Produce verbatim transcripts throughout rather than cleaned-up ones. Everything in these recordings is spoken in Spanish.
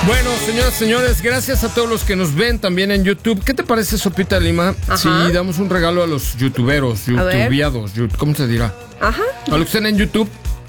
Bueno, señoras y señores, gracias a todos los que nos ven también en YouTube. ¿Qué te parece, Sopita Lima? Ajá. Si damos un regalo a los youtuberos, youtubiados, ¿cómo se dirá? Ajá. A los que estén en YouTube,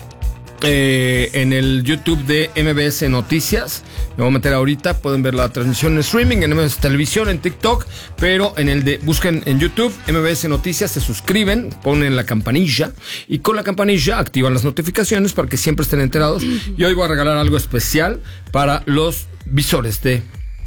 eh, en el YouTube de M B S Noticias. Me voy a meter ahorita, pueden ver la transmisión en streaming, en M B S Televisión, en TikTok, pero en el de, busquen en YouTube, M B S Noticias, se suscriben, ponen la campanilla, y con la campanilla activan las notificaciones para que siempre estén enterados. Y hoy voy a regalar algo especial para los visores de,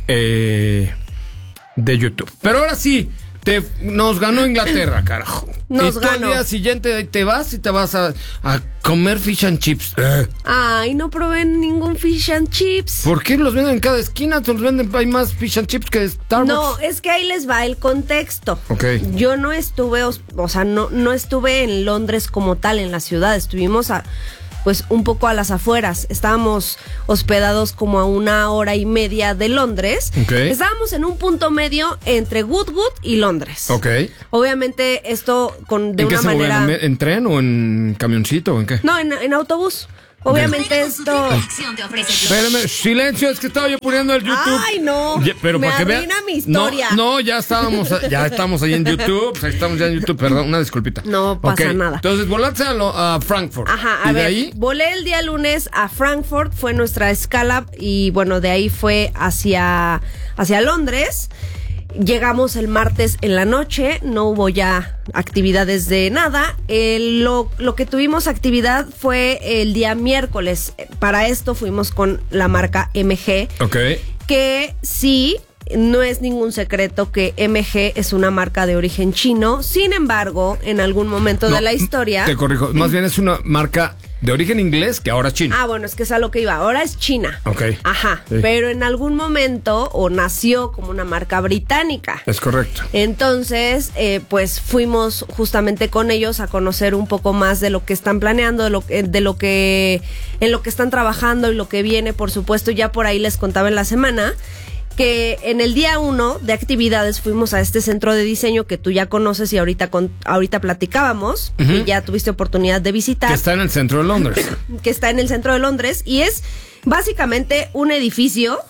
eh, de YouTube. Pero ahora sí, te, nos ganó Inglaterra, carajo. Nos y ganó. al día siguiente te vas y te vas a, a comer fish and chips. Eh. Ay, no probé ningún fish and chips. ¿Por qué los venden en cada esquina? Los venden, hay más fish and chips que Starbucks. No, es que ahí les va el contexto. Ok. Yo no estuve, o sea, no, no estuve en Londres como tal, en la ciudad. Estuvimos a, pues un poco a las afueras. Estábamos hospedados como a una hora y media de Londres. Okay. Estábamos en un punto medio entre Goodwood y Londres. Ok. Obviamente esto con de ¿En qué una se manera. mueven? ¿En tren o en camioncito o en qué? No, en, en autobús. Obviamente esto. Espérame, silencio, es que estaba yo poniendo el YouTube. Ay, no. Ya, pero me para que vean. arruina mi historia. No, no, ya estábamos, ya estamos ahí en YouTube. Ahí estamos ya en YouTube, perdón, una disculpita. No pasa okay. nada. Entonces, volaste a, lo, a Frankfurt. Ajá, a ¿Y ver, de ahí? volé el día lunes a Frankfurt, fue nuestra escala y bueno, de ahí fue hacia, hacia Londres. Llegamos el martes en la noche, no hubo ya actividades de nada. El, lo, lo que tuvimos actividad fue el día miércoles. Para esto fuimos con la marca M G. Ok. Que sí, no es ningún secreto que M G es una marca de origen chino. Sin embargo, en algún momento No, de la historia... Te corrijo, más bien es una marca de origen inglés que ahora china. Ah, bueno, es que es a lo que iba. Ahora es China. Ok. Ajá. Sí. Pero en algún momento, o nació como una marca británica. Es correcto. Entonces, eh, pues fuimos justamente con ellos a conocer un poco más de lo que están planeando, de lo, de lo que, en lo que están trabajando y lo que viene, por supuesto. Ya por ahí les contaba en la semana que en el día uno de actividades fuimos a este centro de diseño que tú ya conoces y ahorita con, ahorita platicábamos, uh-huh. y ya tuviste oportunidad de visitar. Que está en el centro de Londres. Que está en el centro de Londres y es básicamente un edificio,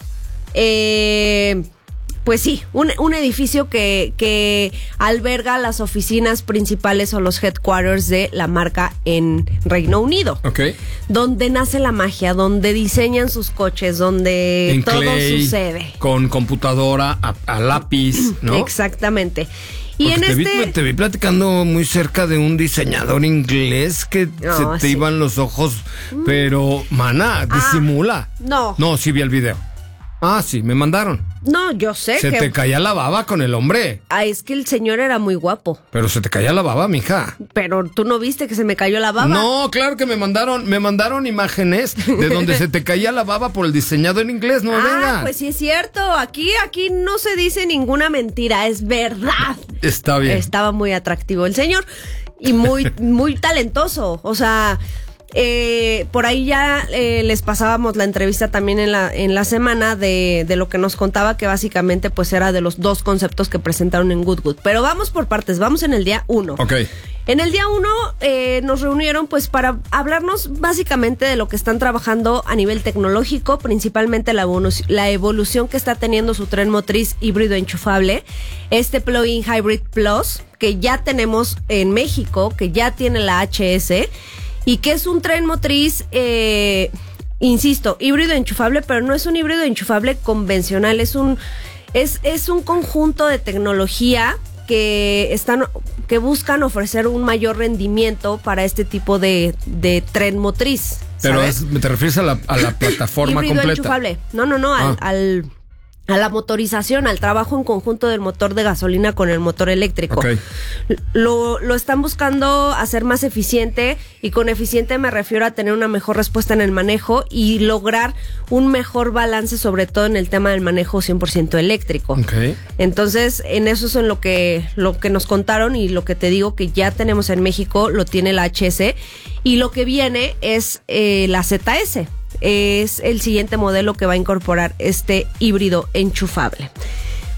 eh, pues sí, un, un edificio que, que alberga las oficinas principales o los headquarters de la marca en Reino Unido. Ok. Donde nace la magia, donde diseñan sus coches, donde en todo clay, sucede. Con computadora, a, a lápiz, ¿no? Exactamente. Y Porque en te, este... vi, te vi platicando muy cerca de un diseñador inglés que No, se te sí. iban los ojos, pero, mana, disimula. Ah, no. No, sí vi el video. Ah, sí, me mandaron. No, yo sé Se que... te caía la baba con el hombre. Ah, es que el señor era muy guapo. Pero se te caía la baba, mija. Pero tú no viste que se me cayó la baba. No, claro que me mandaron, me mandaron imágenes de donde se te caía la baba por el diseñado en inglés, no ah, venga. pues sí es cierto. Aquí, aquí no se dice ninguna mentira, es verdad. Está bien. Estaba muy atractivo el señor y muy, muy talentoso. O sea, eh, por ahí ya eh, les pasábamos la entrevista también en la, en la semana de, de lo que nos contaba, que básicamente pues era de los dos conceptos que presentaron en Goodwood. Pero vamos por partes, vamos en el día uno. Ok. En el día uno eh, nos reunieron pues para hablarnos básicamente de lo que están trabajando a nivel tecnológico, principalmente la, evolu- la evolución que está teniendo su tren motriz híbrido enchufable, este plug-in Hybrid Plus que ya tenemos en México, que ya tiene la H S y que es un tren motriz, eh, insisto, híbrido enchufable, pero no es un híbrido enchufable convencional, es un, es, es un conjunto de tecnología que están que buscan ofrecer un mayor rendimiento para este tipo de, de tren motriz. Pero es, ¿te refieres a la, a la plataforma híbrido completa? enchufable. No, no, no, al, Ah. al a la motorización, al trabajo en conjunto del motor de gasolina con el motor eléctrico. Okay. Lo, lo están buscando hacer más eficiente, y con eficiente me refiero a tener una mejor respuesta en el manejo y lograr un mejor balance, sobre todo en el tema del manejo cien por ciento eléctrico. Okay. Entonces, en eso es en lo que, lo que nos contaron, y lo que te digo que ya tenemos en México, lo tiene la H S, y lo que viene es eh, la Z S. Es el siguiente modelo que va a incorporar este híbrido enchufable.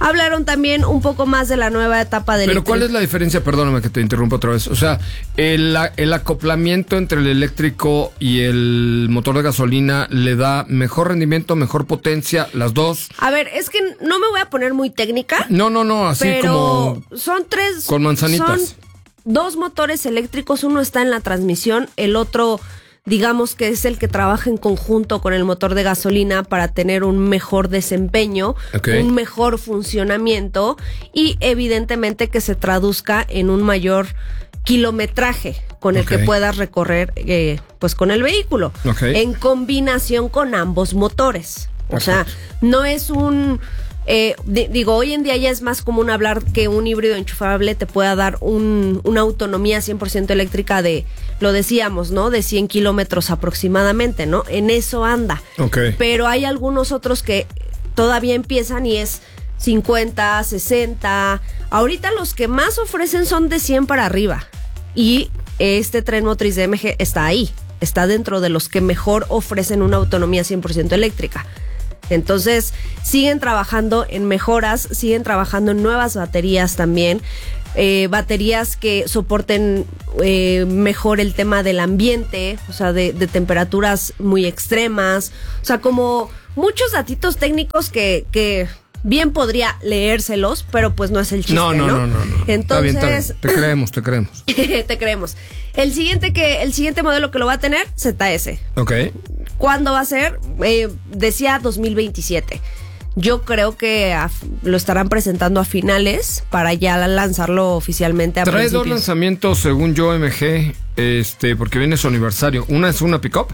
Hablaron también un poco más de la nueva etapa del Pero ¿cuál es la diferencia? Perdóname que te interrumpa otra vez. O sea, el, el acoplamiento entre el eléctrico y el motor de gasolina le da mejor rendimiento, mejor potencia, las dos. A ver, es que no me voy a poner muy técnica. No, no, no, así pero como son tres. con manzanitas. Son dos motores eléctricos, uno está en la transmisión, el otro, digamos que es el que trabaja en conjunto con el motor de gasolina para tener un mejor desempeño, okay. un mejor funcionamiento y evidentemente que se traduzca en un mayor kilometraje con el okay. que puedas recorrer eh, pues con el vehículo, okay. en combinación con ambos motores. O Perfecto. sea, no es un... Eh, di, digo, hoy en día ya es más común hablar que un híbrido enchufable te pueda dar un, una autonomía cien por ciento eléctrica de, lo decíamos, ¿no? De cien kilómetros aproximadamente, ¿no? En eso anda. Okay. Pero hay algunos otros que todavía empiezan y es cincuenta, sesenta. Ahorita los que más ofrecen son de cien para arriba. Y este tren motriz de M G está ahí. Está dentro de los que mejor ofrecen una autonomía cien por ciento eléctrica. Entonces, siguen trabajando en mejoras, siguen trabajando en nuevas baterías también, eh, baterías que soporten eh, mejor el tema del ambiente, o sea, de, de temperaturas muy extremas, o sea, como muchos datitos técnicos que, que bien podría leérselos, pero pues no es el chiste, ¿no? No, no, no, no, no. Entonces, está bien, está bien. Te creemos, te creemos. te creemos. El siguiente que, el siguiente modelo que lo va a tener, Z S. Ok. ¿Cuándo va a ser? Eh, decía dos mil veintisiete. Yo creo que a, lo estarán presentando a finales para ya lanzarlo oficialmente a Trae principios. dos lanzamientos, según yo, M G, este, porque viene su aniversario. Una es una pick-up.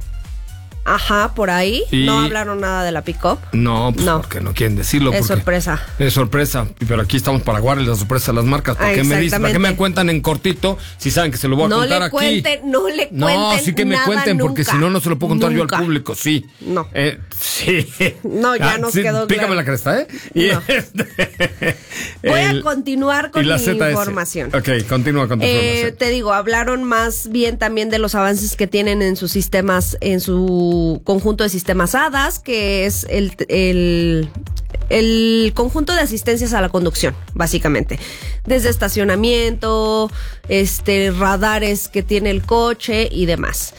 Ajá, por ahí. Y... No hablaron nada de la pick-up. No, pues No. porque no quieren decirlo. Es porque sorpresa. Es sorpresa, pero aquí estamos para guardar la sorpresa a las marcas. ¿Para Ah, qué me dicen? ¿Para qué me exactamente. cuentan en cortito si saben que se lo voy a No contar le aquí? cuenten, no le cuenten No, sí que me nada cuenten, porque nunca. si no, no se lo puedo contar Nunca. yo al público, sí. No. Eh, sí. No, ya Ah, nos sí, quedó Pícame claro. la cresta, ¿eh? Y No. este, Voy el- a continuar con y la mi Z S. información. Ok, continúa con tu Eh, información. te digo, hablaron más bien también de los avances que tienen en sus sistemas, en su conjunto de sistemas A D A S, que es el, el, el conjunto de asistencias a la conducción, básicamente. Desde estacionamiento, este, radares que tiene el coche y demás.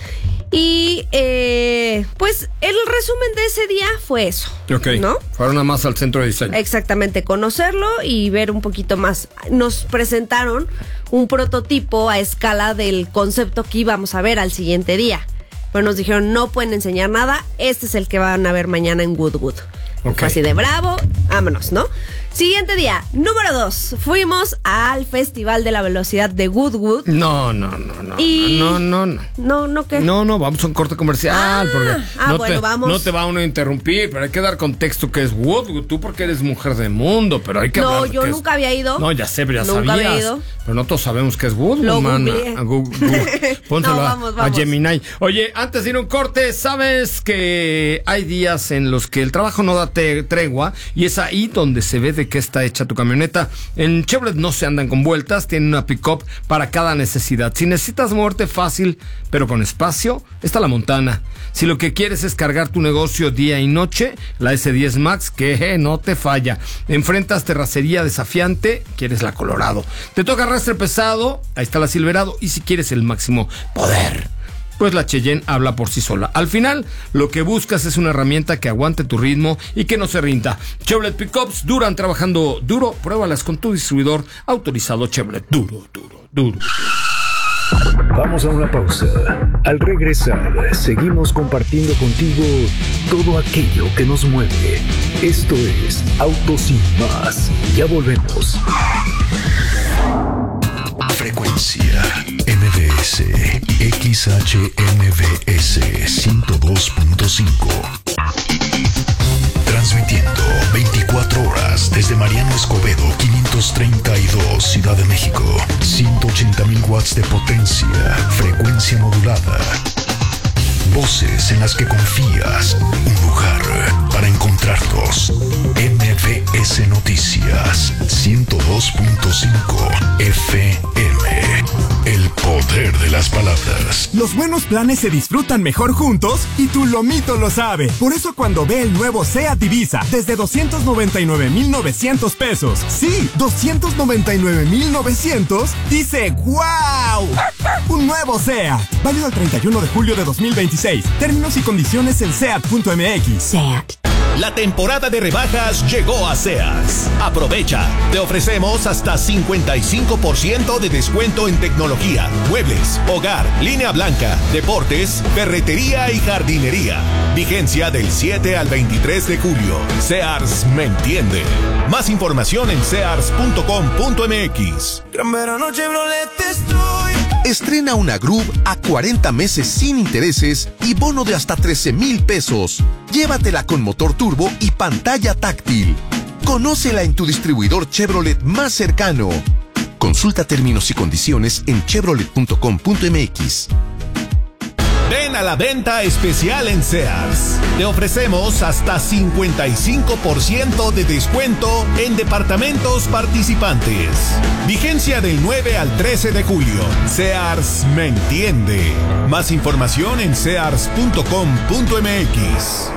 Y eh, pues el resumen de ese día fue eso. Ok, ¿no? fueron nada más al centro de diseño. Exactamente, conocerlo y ver un poquito más. Nos presentaron un prototipo a escala del concepto que íbamos a ver al siguiente día. Pero nos dijeron, no pueden enseñar nada, este es el que van a ver mañana en Goodwood. Ok. Fue así de bravo, vámonos, ¿no? Siguiente día, número dos, fuimos al Festival de la Velocidad de Goodwood. No, no, no, no. Y- No, no, no. No, no, ¿qué? No, no, vamos a un corte comercial. Ah, porque ah, no bueno, te, vamos. No te va uno a interrumpir, pero hay que dar contexto que es Woodwood. Tú porque eres mujer de mundo, pero hay que No, hablar de yo qué nunca es. había ido. No, ya sé, pero ya Nunca sabías. había ido. Pero no todos sabemos qué es Woodwood, Lo mana. googleé. A Gu- Gu- Pónselo No, a- vamos, a vamos. Gemini. Oye, antes de ir a un corte, ¿sabes que hay días en los que el trabajo no da te- tregua? Y es ahí donde se ve de qué está hecha tu camioneta. En Chevrolet no se andan con vueltas, tienen una pick-up para cada necesidad. Si necesitas moverte fácil, pero con espacio, está la Montana. Si lo que quieres es cargar tu negocio día y noche, la S diez Max, que eh, no te falla. Enfrentas terracería desafiante, quieres la Colorado. Te toca arrastre pesado, ahí está la Silverado. Y si quieres el máximo poder, pues la Cheyenne habla por sí sola. Al final, lo que buscas es una herramienta que aguante tu ritmo y que no se rinda. Chevrolet Pickups duran trabajando duro. Pruébalas con tu distribuidor autorizado Chevrolet. Duro, duro, duro. Vamos a una pausa. Al regresar, seguimos compartiendo contigo todo aquello que nos mueve. Esto es Autos Sin Más. Ya volvemos. Frecuencia M V S X H M V S ciento dos punto cinco. Transmitiendo veinticuatro horas desde Mariano Escobedo quinientos treinta y dos, Ciudad de México. ciento ochenta mil watts de potencia. Frecuencia modulada. Voces en las que confías. Un lugar para encontrarnos. M V S Noticias ciento dos punto cinco F M. El poder poder de las palabras. Los buenos planes se disfrutan mejor juntos y tu lomito lo sabe. Por eso cuando ve el nuevo SEAT Ibiza desde doscientos noventa y nueve mil novecientos pesos, sí, doscientos noventa y nueve mil novecientos, dice ¡wow! Un nuevo SEAT, válido el treinta y uno de julio de dos mil veintiséis. Términos y condiciones en seat punto m x. SEAT. La temporada de rebajas llegó a Sears. Aprovecha. Te ofrecemos hasta cincuenta y cinco por ciento de descuento en tecnología, muebles, hogar, línea blanca, deportes, ferretería y jardinería. Vigencia del siete al veintitrés de julio. Sears me entiende. Más información en sears punto com punto m x. Gran verano Chevrolet Destroy. Estrena una Groove a cuarenta meses sin intereses y bono de hasta trece mil pesos. Llévatela con motor turbo y pantalla táctil. Conócela en tu distribuidor Chevrolet más cercano. Consulta términos y condiciones en chevrolet punto com punto m x. Ven a la venta especial en Sears. Te ofrecemos hasta cincuenta y cinco por ciento de descuento en departamentos participantes. Vigencia del nueve al trece de julio. Sears me entiende. Más información en sears punto com punto m x.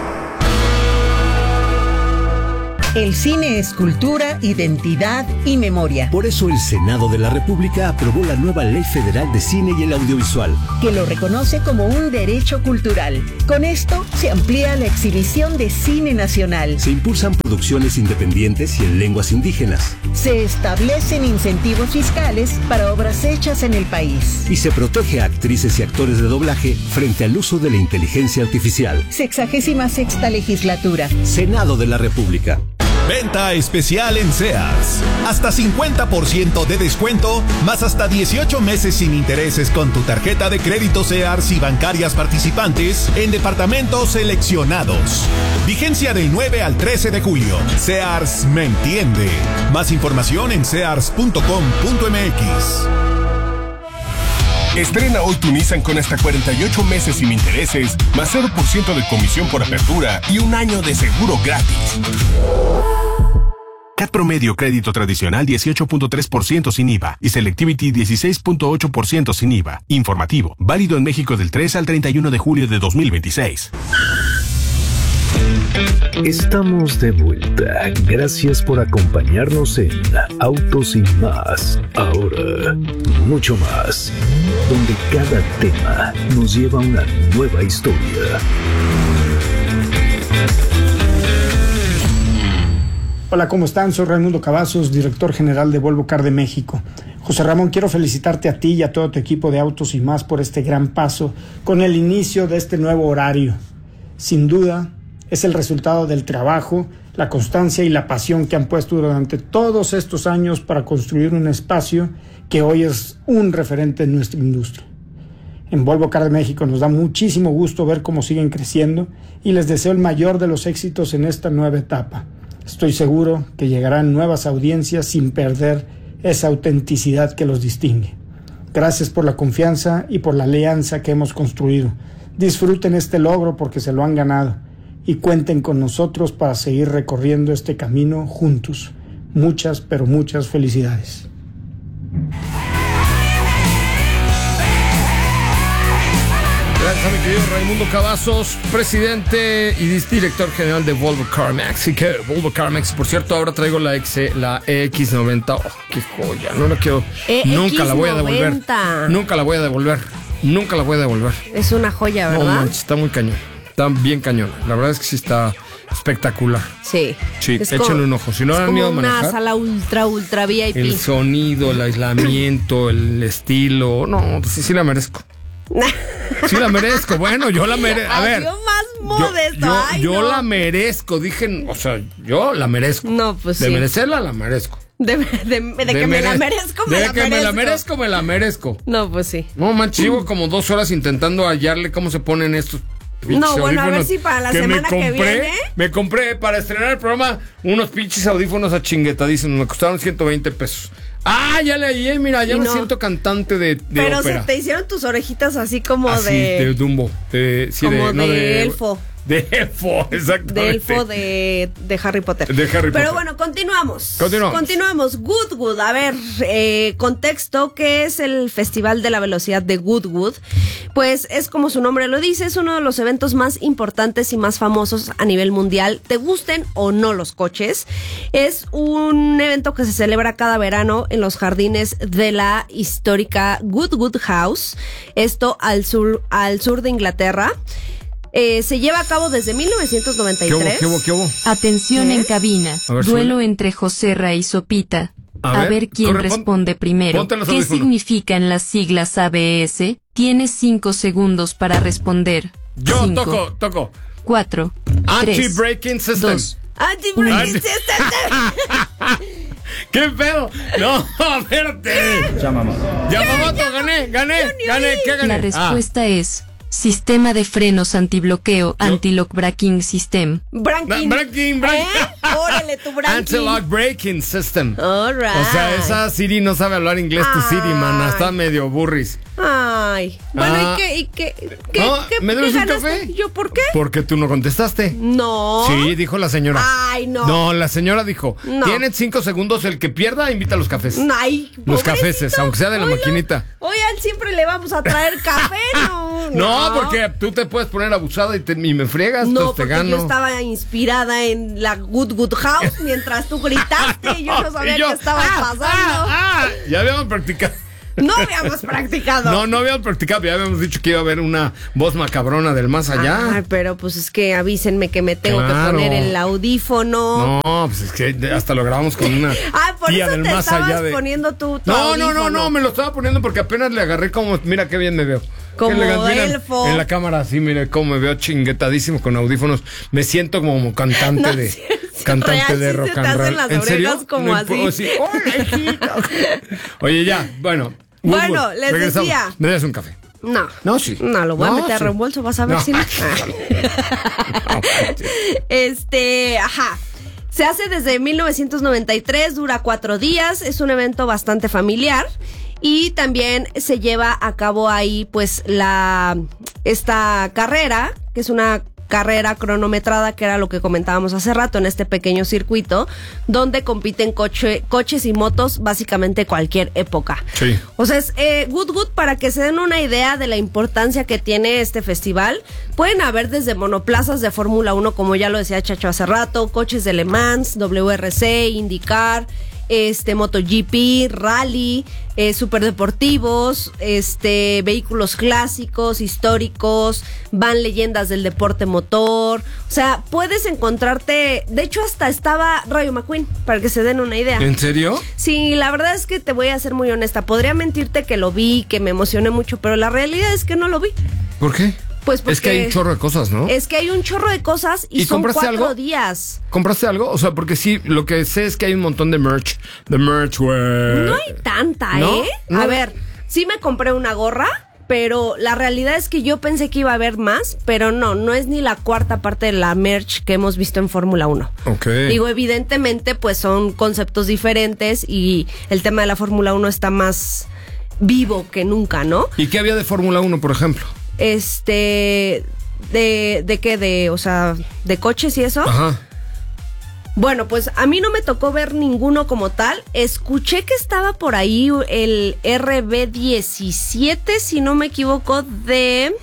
El cine es cultura, identidad y memoria. Por eso el Senado de la República aprobó la nueva Ley Federal de Cine y el Audiovisual, que lo reconoce como un derecho cultural. Con esto se amplía la exhibición de cine nacional. Se impulsan producciones independientes y en lenguas indígenas. Se establecen incentivos fiscales para obras hechas en el país. Y se protege a actrices y actores de doblaje frente al uso de la inteligencia artificial. Sexagésima sexta legislatura. Senado de la República. Venta especial en Sears. Hasta cincuenta por ciento de descuento, más hasta dieciocho meses sin intereses con tu tarjeta de crédito Sears y bancarias participantes en departamentos seleccionados. Vigencia del nueve al trece de julio. Sears me entiende. Más información en sears punto com punto m x. Estrena hoy tu Nissan con hasta cuarenta y ocho meses sin intereses, más cero por ciento de comisión por apertura y un año de seguro gratis. C A T promedio crédito tradicional dieciocho punto tres por ciento sin I V A y Selectivity dieciséis punto ocho por ciento sin I V A. Informativo, válido en México del tres al treinta y uno de julio de dos mil veintiséis. Estamos de vuelta. Gracias por acompañarnos en Autos y Más. Ahora, mucho más, donde cada tema nos lleva a una nueva historia. Hola, ¿cómo están? Soy Raimundo Cavazos, director general de Volvo Car de México. José Ramón, quiero felicitarte a ti y a todo tu equipo de Autos y Más por este gran paso con el inicio de este nuevo horario. Sin duda, es el resultado del trabajo, la constancia y la pasión que han puesto durante todos estos años para construir un espacio que hoy es un referente en nuestra industria. En Volvo Car de México nos da muchísimo gusto ver cómo siguen creciendo y les deseo el mayor de los éxitos en esta nueva etapa. Estoy seguro que llegarán nuevas audiencias sin perder esa autenticidad que los distingue. Gracias por la confianza y por la alianza que hemos construido. Disfruten este logro porque se lo han ganado. Y cuenten con nosotros para seguir recorriendo este camino juntos. Muchas, pero muchas felicidades. Gracias a mi querido Raimundo Cavazos, presidente y director general de Volvo Car Mexico. Volvo Car Mexico, por cierto, ahora traigo la, X, la E X noventa. Oh, qué joya, no la quiero. E X noventa. Nunca la voy a devolver. Nunca la voy a devolver. Nunca la voy a devolver. Es una joya, ¿verdad? No manches, está muy cañón. Está bien cañón. La verdad es que sí está espectacular. Sí. Sí, échenle un ojo. Si no han ido a manejar. Una sala ultra, ultra V I P. El sonido, el aislamiento, el estilo. No, pues sí, sí la merezco. Sí la merezco. Bueno, yo la merezco. A ver. Yo más modesto. Yo, yo, Ay, yo no. la merezco. Dije, o sea, yo la merezco. No, pues de sí. De merecerla, la merezco. De, de, de, de que de me la merezco, me de la que merezco. me la merezco, me la merezco. No, pues sí. No, manches, llevo como dos horas intentando hallarle cómo se ponen estos. No, bueno, a ver si para la que semana me compré, que viene. Me compré para estrenar el programa unos pinches audífonos achinguetadísimos. Me costaron ciento veinte pesos. Ah, ya le hallé, mira, ya Y me no. siento cantante de, de Pero ópera. se te hicieron tus orejitas así como Así, de... de Dumbo. De, sí, como de, no, de de elfo. De elfo, exactamente. De elfo de, de Harry Potter. De Harry Potter. Pero bueno, continuamos. Continuamos. Continuamos. Goodwood. A ver, eh, contexto, ¿qué es el Festival de la Velocidad de Goodwood? Pues es como su nombre lo dice, es uno de los eventos más importantes y más famosos a nivel mundial. Te gusten o no los coches. Es un evento que se celebra cada verano en los jardines de la histórica Goodwood House. Esto al sur, al sur de Inglaterra. Eh, se lleva a cabo desde mil novecientos noventa y tres. ¿Qué hubo, qué hubo, qué hubo? Atención ¿Qué? en cabina. ver, Duelo suena. entre Joserra y Sopita. A A, ver, ver, quién corre, pon- responde primero. ponte los ¿Qué audífonos. significan las siglas A B S? Tienes cinco segundos para responder. Yo Cinco, toco, toco. Cuatro. Anti-braking tres, system. dos. Anti-braking system. ¿Qué pedo? No, espérate. Yamamoto. Yamamoto, gané, gané, gané, ¿qué gané? La respuesta es Sistema de frenos antibloqueo, anti-lock braking system. Branking. Ba- braking, braking. ¿Eh? Órale, tu branking. Anti-lock braking system. All right. O sea, esa Siri no sabe hablar inglés, tu Siri, mana. Está Ay. medio burris. Ay. Bueno, Ah. ¿y qué? ¿Y qué? ¿Qué, No, qué, ¿me qué debes un ganaste? café? ¿Yo por qué? Porque tú no contestaste. No. Sí, dijo la señora. Ay, no. No, la señora dijo, No. tienen cinco segundos, el que pierda invita a los cafés. Ay, Los pobrecito. cafeses, aunque sea de la Oiga, maquinita. Hoy a él siempre le vamos a traer café, ¿no? No, porque tú te puedes poner abusada y, te- y me friegas, No, pues te porque gano. yo estaba inspirada en la Good Good House mientras tú gritaste y yo no sabía Y yo, qué estaba ah, pasando. ah, ah, ya habíamos practicado. No habíamos practicado. No, no habíamos practicado, ya habíamos dicho que iba a haber una voz macabrona del más allá. Ay, pero pues es que avísenme que me tengo Claro. que poner el audífono. No, pues es que hasta lo grabamos con una Ah, por tía eso del te más estabas allá de... poniendo tú tu No, no, no, audífono. no, me lo estaba poniendo porque apenas le agarré como, mira qué bien me veo. Como Qué elegante, mira, elfo. En la cámara, así, mire cómo me veo chinguetadísimo con audífonos. Me siento como cantante No, de sí, sí, cantante real, de sí rock se te and hacen roll. las ¿En serio? orejas como No así. puedo decir, "Hola, hijita". Oye, ya, bueno. Bueno, Woodwood, les regresamos. decía. Me das un café. No. No, sí. No, lo voy a No, meter a sí. reembolso, vas a ver No. si no. No, Este, ajá. Se hace desde mil novecientos noventa y tres, dura cuatro días, es un evento bastante familiar y también se lleva a cabo ahí pues la esta carrera, que es una carrera cronometrada, que era lo que comentábamos hace rato en este pequeño circuito, donde compiten coche, coches y motos básicamente cualquier época. Sí. O sea, es eh, Goodwood, para que se den una idea de la importancia que tiene este festival, pueden haber desde monoplazas de Fórmula uno, como ya lo decía Chacho hace rato, coches de Le Mans, W R C, IndyCar, este MotoGP, rally, eh, superdeportivos, este vehículos clásicos, históricos, van leyendas del deporte motor. O sea, puedes encontrarte, de hecho hasta estaba Rayo McQueen, para que se den una idea. ¿En serio? Sí, la verdad es que te voy a ser muy honesta. Podría mentirte que lo vi, que me emocioné mucho, pero la realidad es que no lo vi. ¿Por qué? Pues porque es que hay un chorro de cosas, ¿no? Es que hay un chorro de cosas y, ¿Y son compraste cuatro algo? días. ¿Compraste algo? O sea, porque sí, lo que sé es que hay un montón de merch. De merch, güey. No hay tanta, ¿No? ¿eh? No. A ver, sí me compré una gorra, pero la realidad es que yo pensé que iba a haber más, pero no, no es ni la cuarta parte de la merch que hemos visto en Fórmula uno. Ok. Digo, evidentemente, pues son conceptos diferentes y el tema de la Fórmula uno está más vivo que nunca, ¿no? ¿Y qué había de Fórmula uno, por ejemplo? Este... ¿De, de qué? De, o sea, ¿de coches y eso? Ajá. Bueno, pues a mí no me tocó ver ninguno como tal. Escuché que estaba por ahí el R B diecisiete, si no me equivoco, de,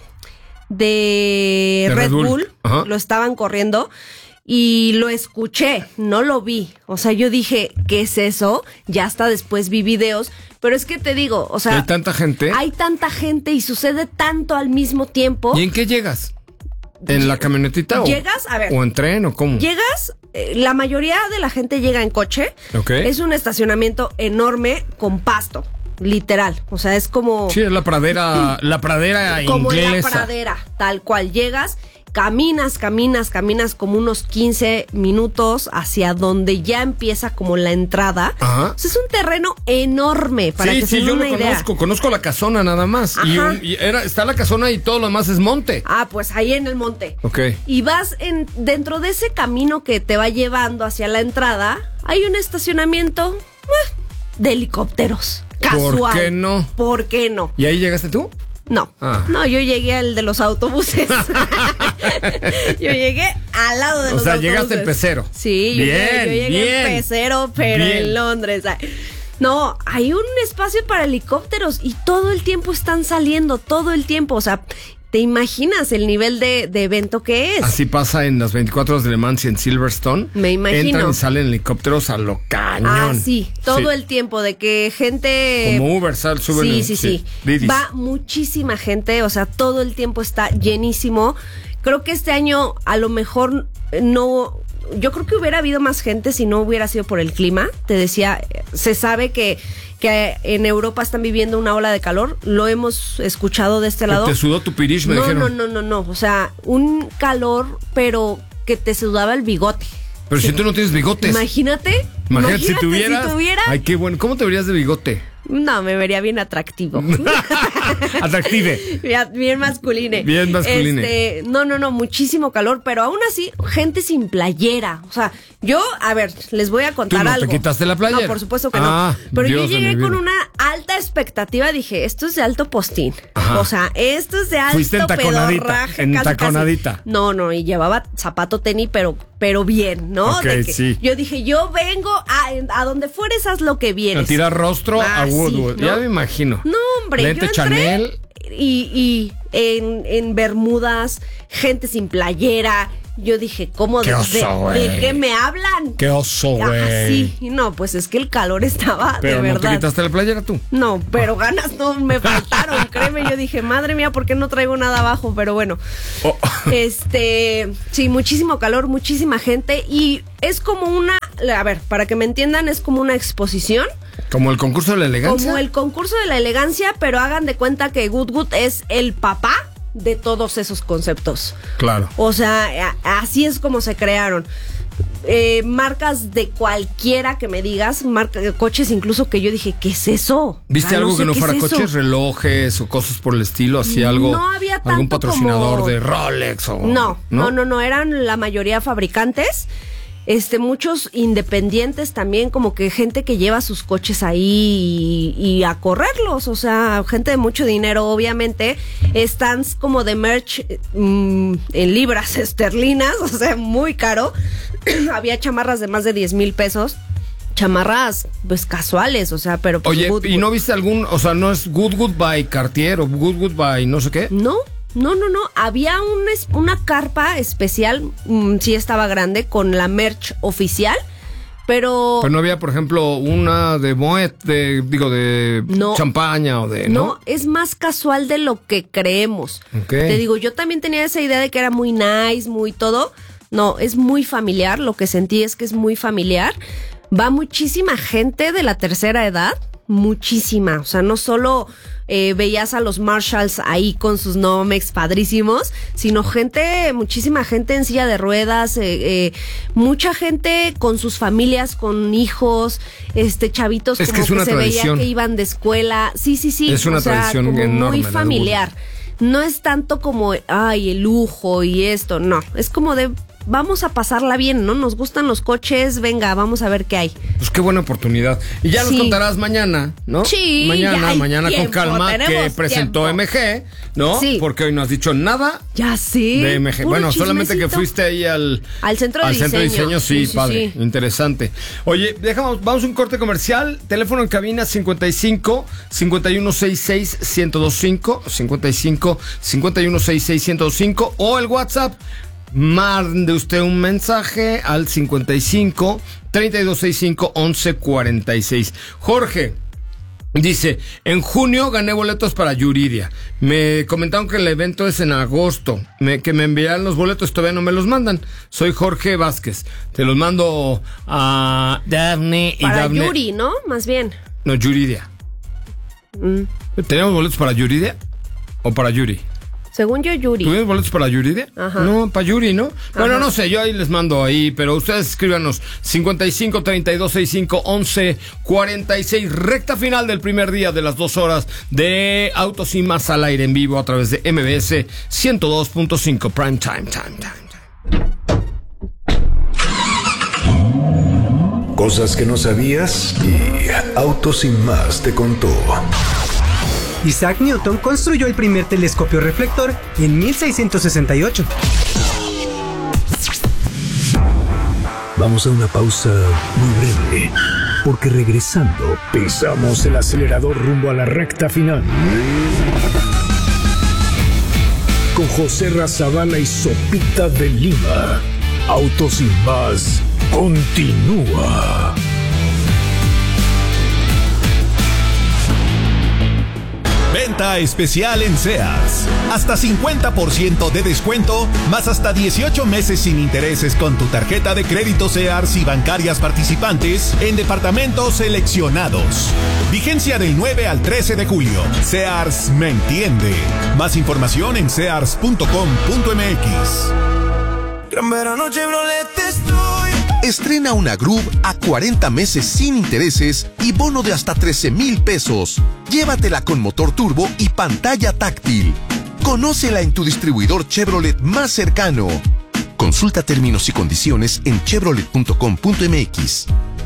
de, De Red, Red Bull. Bull. Ajá. Lo estaban corriendo y lo escuché, no lo vi. O sea, yo dije, ¿qué es eso? Ya hasta después vi videos. Pero es que te digo, o sea... ¿Hay tanta gente? Hay tanta gente y sucede tanto al mismo tiempo. ¿Y en qué llegas? ¿En la camionetita o, ¿Llegas? A ver. o en tren o cómo? Llegas, eh, la mayoría de la gente llega en coche. Ok. Es un estacionamiento enorme con pasto, literal. O sea, es como... Sí, es la pradera, la pradera como en inglesa. la pradera, tal cual. Llegas, caminas, caminas, caminas como unos quince minutos hacia donde ya empieza como la entrada. Ajá. O sea, es un terreno enorme, para sí, que sí, se den yo una lo idea. conozco, conozco la casona nada más. Y, Ajá. un- y era, está la casona y todo lo demás es monte. Ah, pues ahí en el monte. Ok. Y vas en dentro de ese camino que te va llevando hacia la entrada, hay un estacionamiento eh, de helicópteros. Casual. ¿Por qué no? ¿Por qué no? ¿Y ahí llegaste tú? No, ah. no, yo llegué al de los autobuses. Yo llegué al lado de o los sea, autobuses. Llegaste en pecero. Sí, bien, yo llegué, yo llegué bien, en pecero, pero bien. En Londres. No, hay un espacio para helicópteros y todo el tiempo están saliendo, todo el tiempo, o sea... ¿Te imaginas el nivel de, de evento que es? Así pasa en las veinticuatro horas de Le Mans y en Silverstone. Me imagino. Entran y salen helicópteros a lo cañón. Ah, sí, todo sí. el tiempo de que gente... Como Uber, sal, suben. Sí, sí, sí. sí. Va muchísima gente, o sea, todo el tiempo está llenísimo. Creo que este año a lo mejor no... Yo creo que hubiera habido más gente si no hubiera sido por el clima. Te decía, se sabe que... que en Europa están viviendo una ola de calor, lo hemos escuchado de este lado. ¿Te sudó tu pirish, me no, dijeron? No, no, no, no, o sea, un calor, pero que te sudaba el bigote. Pero sí. Si tú no tienes bigotes. Imagínate. Imagínate, Imagínate si, tuvieras, si tuviera. Ay, qué bueno. ¿Cómo te verías de bigote? No, me vería bien atractivo. Atractive. Bien masculine. Bien masculine. Este, no, no, no, muchísimo calor, pero aún así, gente sin playera. O sea, yo, a ver, les voy a contar ¿Tú no algo. ¿Te quitaste la playera? No, por supuesto que ah, no. Pero Dios yo llegué con una alta expectativa, dije, esto es de alto postín. Ajá. O sea, esto es de alto Fuiste en taconadita, pedorraje. en casi, taconadita. Casi. No, no, y llevaba zapato tenis, pero, pero bien, ¿no? Okay, de que sí. Yo dije, yo vengo a, a donde fueres, haz lo que vienes. A tirar rostro ah, a Woodwood. Sí, ¿no? Ya me imagino. No, hombre, Lente yo entré Chanel. Y, y en, en bermudas, gente sin playera. Yo dije, ¿cómo qué de, oso, de, de qué me hablan? Qué oso, güey. Sí, no, pues es que el calor estaba pero de verdad. ¿Pero no te quitaste la playera tú? No, pero ganas no me faltaron, créeme. Yo dije, madre mía, ¿por qué no traigo nada abajo? Pero bueno, oh. este, sí, muchísimo calor, muchísima gente y es como una, a ver, para que me entiendan, es como una exposición. ¿Como el concurso de la elegancia? Como el concurso de la elegancia, pero hagan de cuenta que Goodwood es el papá de todos esos conceptos. Claro. O sea, así es como se crearon. Eh, marcas de cualquiera que me digas, marca, coches incluso que yo dije, ¿qué es eso? ¿Viste ah, algo no sé que no fuera es coches, eso? relojes o cosas por el estilo? Así algo. No había tanto algún patrocinador como... de Rolex o. No, no, no, no, no, eran la mayoría fabricantes. Este, muchos independientes también, como que gente que lleva sus coches ahí y, y a correrlos, o sea, gente de mucho dinero, obviamente, stands como de merch mmm, en libras esterlinas, o sea, muy caro. Había chamarras de más de diez mil pesos. Chamarras, pues, casuales, o sea, pero... Pues, oye, good, ¿y good. no viste algún, o sea, no es Goodwood by Cartier o Goodwood by no sé qué? No. No, no, no, había un, una carpa especial, mmm, sí estaba grande, con la merch oficial, pero... Pero no había, por ejemplo, una de Moet, de, digo, de no, champaña o de... No, no, es más casual de lo que creemos. Okay. Te digo, yo también tenía esa idea de que era muy nice, muy todo. No, es muy familiar, lo que sentí es que es muy familiar. Va muchísima gente de la tercera edad, muchísima, o sea, no solo... Eh, veías a los Marshalls ahí con sus Nomex padrísimos, sino gente, muchísima gente en silla de ruedas, eh, eh, mucha gente con sus familias, con hijos, este chavitos es como que, que se tradición. veía que iban de escuela, sí, sí, sí, es una o sea, tradición como enorme, muy familiar. No es tanto como, ay, el lujo y esto, no, es como de... Vamos a pasarla bien, ¿no? Nos gustan los coches, venga, vamos a ver qué hay. Pues qué buena oportunidad. Y ya sí. nos contarás mañana, ¿no? Sí. Mañana, mañana tiempo, con calma, que presentó tiempo. M G, ¿no? Sí. Porque hoy no has dicho nada. Ya sí. De M G. Puro bueno, chismecito. solamente que fuiste ahí al... Al centro de al diseño. centro de diseño, sí, sí, sí padre. Sí. Interesante. Oye, dejamos, vamos a un corte comercial. Teléfono en cabina cincuenta y cinco, cincuenta y uno sesenta y seis, ciento veinticinco, cincuenta y cinco, cincuenta y uno sesenta y seis, ciento veinticinco o el WhatsApp. Mande usted un mensaje al cincuenta y cinco, treinta y dos sesenta y cinco, once cuarenta y seis. Jorge dice, en junio gané boletos para Yuridia. Me comentaron que el evento es en agosto, me, que me enviarán los boletos, todavía no me los mandan. Soy Jorge Vázquez. Te los mando a Dafne y para Dafne. Yuri, ¿no? Más bien. No, Yuridia. Mm. ¿Tenemos boletos para Yuridia o para Yuri? Según yo, Yuri. ¿Tuvimos boletos para Yuri? Ajá. No, para Yuri, ¿no? Ajá. Bueno, no sé, yo ahí les mando ahí, pero ustedes escríbanos cincuenta y cinco, treinta y dos sesenta y cinco, once cuarenta y seis, recta final del primer día de las dos horas de Autos y Más al aire en vivo a través de M B S ciento dos punto cinco Prime Time, Time, Time, Time. Cosas que no sabías y Autos y Más te contó. Isaac Newton construyó el primer telescopio reflector en mil seiscientos sesenta y ocho. Vamos a una pausa muy breve, porque regresando pisamos el acelerador rumbo a la recta final. Con José Razabala y Sopita de Lima. Autos y más continúa. Venta especial en Sears. Hasta cincuenta por ciento de descuento, más hasta dieciocho meses sin intereses con tu tarjeta de crédito Sears y bancarias participantes en departamentos seleccionados. Vigencia del nueve al trece de julio. Sears me entiende. Más información en sears punto com punto m x. Gran verano Chevrolet estoy. Estrena una Groove a cuarenta meses sin intereses y bono de hasta trece mil pesos. Llévatela con motor turbo y pantalla táctil. Conócela en tu distribuidor Chevrolet más cercano. Consulta términos y condiciones en chevrolet punto com punto m x.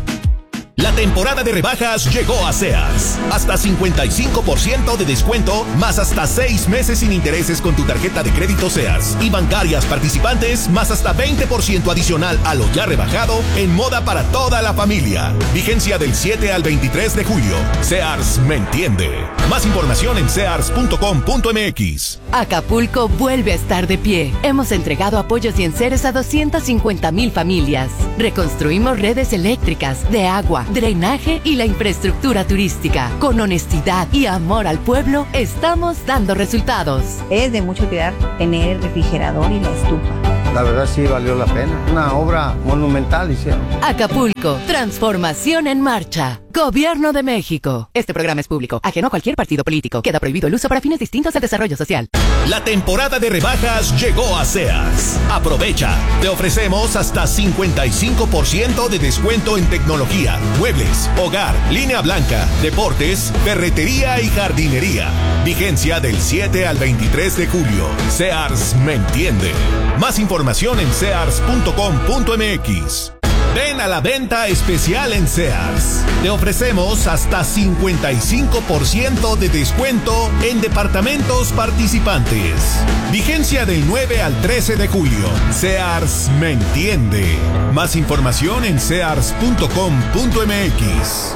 La temporada de rebajas llegó a Sears. Hasta cincuenta y cinco por ciento de descuento, más hasta seis meses sin intereses con tu tarjeta de crédito Sears. Y bancarias participantes, más hasta veinte por ciento adicional a lo ya rebajado en moda para toda la familia. Vigencia del siete al veintitrés de julio. Sears me entiende. Más información en sears punto com punto m x. Acapulco vuelve a estar de pie. Hemos entregado apoyos y enseres a doscientas cincuenta mil familias. Reconstruimos redes eléctricas, de agua, drenaje y la infraestructura turística. Con honestidad y amor al pueblo, estamos dando resultados. Es de mucho cuidar tener el refrigerador y la estufa. La verdad sí valió la pena. Una obra monumental hicieron. Acapulco, transformación en marcha. Gobierno de México. Este programa es público, ajeno a cualquier partido político. Queda prohibido el uso para fines distintos al desarrollo social. La temporada de rebajas llegó a Sears. Aprovecha. Te ofrecemos hasta cincuenta y cinco por ciento de descuento en tecnología, muebles, hogar, línea blanca, deportes, ferretería y jardinería. Vigencia del siete al veintitrés de julio. Sears me entiende. Más información en sears punto com punto m x. Ven a la venta especial en Sears. Te ofrecemos hasta cincuenta y cinco por ciento de descuento en departamentos participantes. Vigencia del nueve al trece de julio. Sears me entiende. Más información en sears punto com punto m x.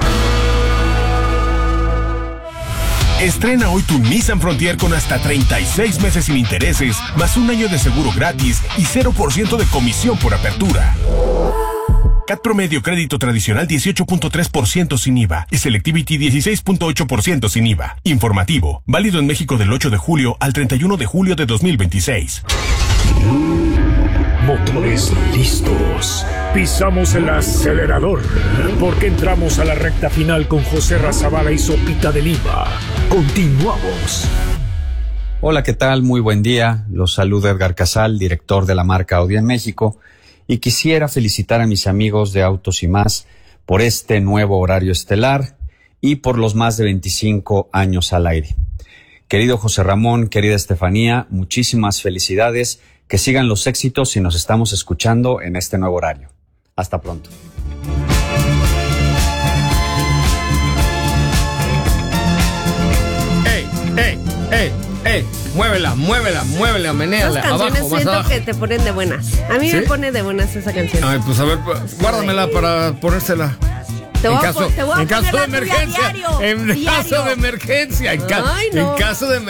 Estrena hoy tu Nissan Frontier con hasta treinta y seis meses sin intereses, más un año de seguro gratis y cero por ciento de comisión por apertura. C A T promedio crédito tradicional dieciocho punto tres por ciento sin I V A y Selectivity dieciséis punto ocho por ciento sin I V A. Informativo, válido en México del ocho de julio al treinta y uno de julio de dos mil veintiséis. Motores listos. Pisamos el acelerador porque entramos a la recta final con José Razabala y Sopita de Lima. Continuamos. Hola, ¿qué tal? Muy buen día. Los saluda Edgar Casal, director de la marca Audi en México, y quisiera felicitar a mis amigos de Autos y Más por este nuevo horario estelar y por los más de veinticinco años al aire. Querido José Ramón, querida Estefanía, muchísimas felicidades. Que sigan los éxitos y nos estamos escuchando en este nuevo horario. Hasta pronto. ¡Ey, ey, ey, ey! Muévela, muévela, muévela, menéala. Esas canciones Abajo, más siento abajo. que te ponen de buenas. A mí ¿Sí? me pone de buenas esa canción. Ay, pues a ver, guárdamela para ponérsela. Te en voy a caso, po- te voy a en caso poner de la tuya emergencia. diario, En diario. caso de emergencia. En, ca- Ay, no. en caso de